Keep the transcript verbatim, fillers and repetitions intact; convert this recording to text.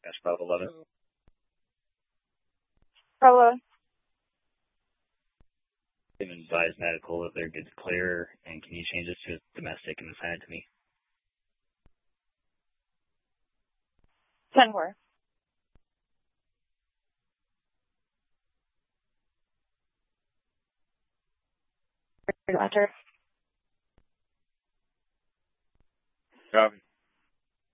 Dash Bravo eleven. Bravo. They've advised medical that they're good to clear, and can you change this to domestic and assign it to me? ten four. Roger. Copy.